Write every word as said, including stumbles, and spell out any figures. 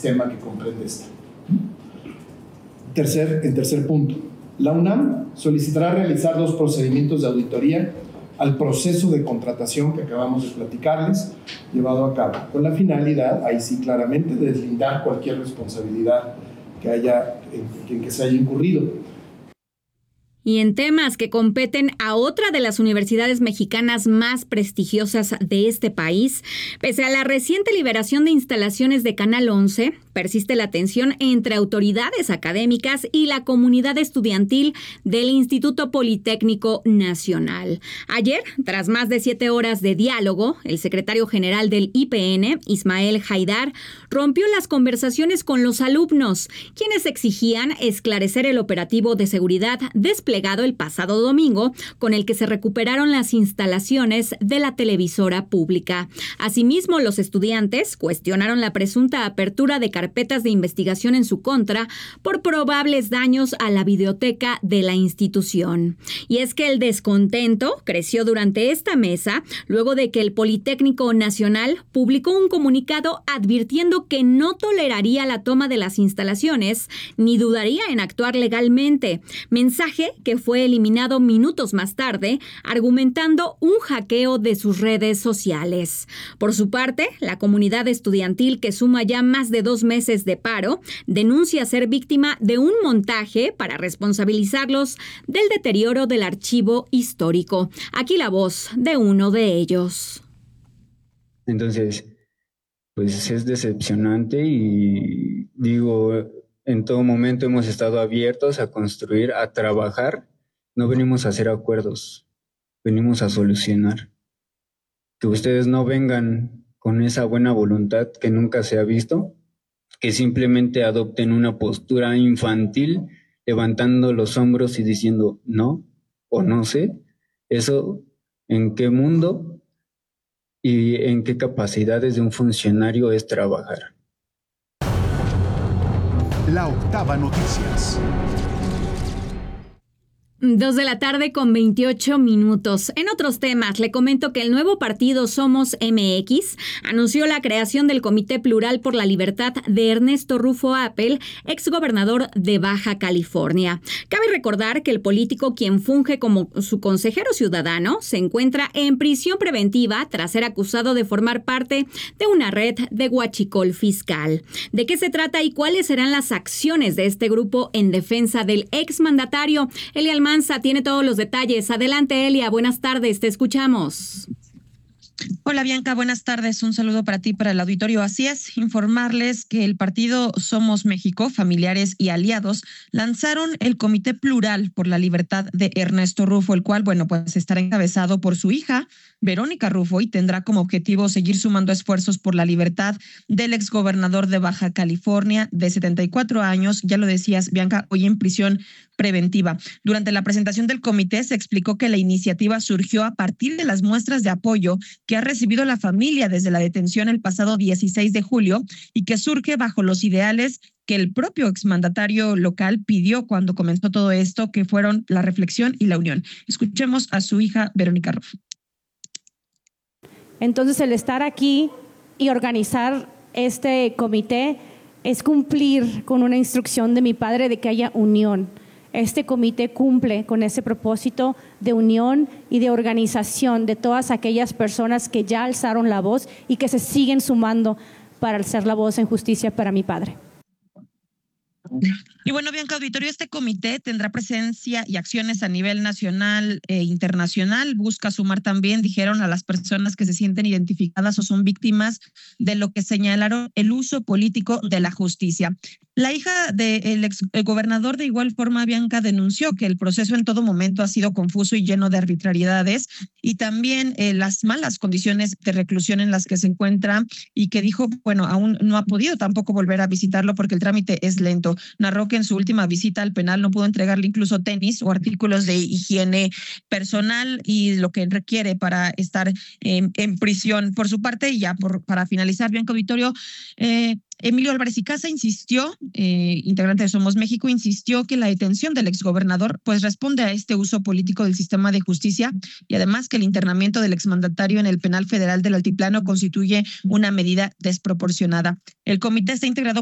sistema que comprende esto. Tercer, en tercer punto, la UNAM solicitará realizar dos procedimientos de auditoría al proceso de contratación que acabamos de platicarles, llevado a cabo, con la finalidad, ahí sí claramente, de deslindar cualquier responsabilidad que haya, en, en que se haya incurrido. Y en temas que competen a otra de las universidades mexicanas más prestigiosas de este país, pese a la reciente liberación de instalaciones de Canal once, persiste la tensión entre autoridades académicas y la comunidad estudiantil del Instituto Politécnico Nacional. Ayer, tras más de siete horas de diálogo, el secretario general del I P N, Ismael Haidar, rompió las conversaciones con los alumnos, quienes exigían esclarecer el operativo de seguridad desplegado el pasado domingo, con el que se recuperaron las instalaciones de la televisora pública. Asimismo, los estudiantes cuestionaron la presunta apertura de carpetas de investigación en su contra por probables daños a la videoteca de la institución. Y es que el descontento creció durante esta mesa luego de que el Politécnico Nacional publicó un comunicado advirtiendo que no toleraría la toma de las instalaciones ni dudaría en actuar legalmente. Mensaje que fue eliminado minutos más tarde, argumentando un hackeo de sus redes sociales. Por su parte, la comunidad estudiantil, que suma ya más de dos meses de paro, denuncia ser víctima de un montaje para responsabilizarlos del deterioro del archivo histórico. Aquí la voz de uno de ellos. Entonces, pues es decepcionante y digo, en todo momento hemos estado abiertos a construir, a trabajar. No venimos a hacer acuerdos, venimos a solucionar. Que ustedes no vengan con esa buena voluntad que nunca se ha visto, que simplemente adopten una postura infantil, levantando los hombros y diciendo no o no sé. Eso, ¿en qué mundo y en qué capacidades de un funcionario es trabajar? La Octava Noticias. Dos de la tarde con veintiocho minutos. En otros temas, le comento que el nuevo partido Somos M X anunció la creación del Comité Plural por la Libertad de Ernesto Rufo Appel, exgobernador de Baja California. Cabe recordar que el político, quien funge como su consejero ciudadano, se encuentra en prisión preventiva tras ser acusado de formar parte de una red de huachicol fiscal. ¿De qué se trata y cuáles serán las acciones de este grupo en defensa del exmandatario? Elia Almanza tiene todos los detalles. Adelante, Elia. Buenas tardes. Te escuchamos. Hola Bianca, buenas tardes. Un saludo para ti y para el auditorio. Así es, informarles que el partido Somos México, familiares y aliados lanzaron el Comité Plural por la Libertad de Ernesto Rufo, el cual, bueno, pues estará encabezado por su hija, Verónica Rufo, y tendrá como objetivo seguir sumando esfuerzos por la libertad del exgobernador de Baja California de setenta y cuatro años, ya lo decías Bianca, hoy en prisión preventiva. Durante la presentación del comité se explicó que la iniciativa surgió a partir de las muestras de apoyo que ha recibido la familia desde la detención el pasado dieciséis de julio y que surge bajo los ideales que el propio exmandatario local pidió cuando comenzó todo esto, que fueron la reflexión y la unión. Escuchemos a su hija Verónica Rufo. Entonces, el estar aquí y organizar este comité es cumplir con una instrucción de mi padre de que haya unión. Este comité cumple con ese propósito de unión y de organización de todas aquellas personas que ya alzaron la voz y que se siguen sumando para alzar la voz en justicia para mi padre. Y bueno, Bianca Auditorio, este comité tendrá presencia y acciones a nivel nacional e internacional. Busca sumar también, dijeron, a las personas que se sienten identificadas o son víctimas de lo que señalaron el uso político de la justicia. La hija del ex gobernador, de igual forma, Bianca, denunció que el proceso en todo momento ha sido confuso y lleno de arbitrariedades y también eh, las malas condiciones de reclusión en las que se encuentra, y que dijo, bueno, aún no ha podido tampoco volver a visitarlo porque el trámite es lento. Narró que en su última visita al penal no pudo entregarle incluso tenis o artículos de higiene personal y lo que requiere para estar eh, en prisión. Por su parte, y ya por, para finalizar, Bianca Auditorio, eh, Emilio Álvarez y Casa insistió, eh, integrante de Somos México, insistió que la detención del exgobernador pues responde a este uso político del sistema de justicia y además que el internamiento del exmandatario en el penal federal del Altiplano constituye una medida desproporcionada. El comité está integrado